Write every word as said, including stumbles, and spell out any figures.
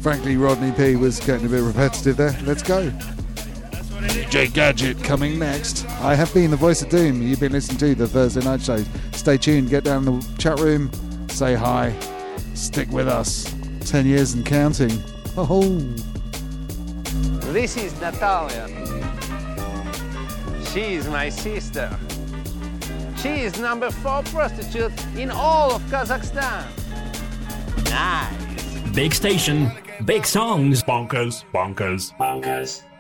Frankly, Rodney P was getting a bit repetitive there. Let's go. D J Gadget coming next. I have been the voice of doom. You've been listening to the Thursday night shows. Stay tuned, get down in the chat room, say hi, stick with us. Ten years and counting. Oh. This is Natalia. She is my sister. She is number four prostitute in all of Kazakhstan. Nice. Big station, big songs. Bonkers, bonkers, bonkers.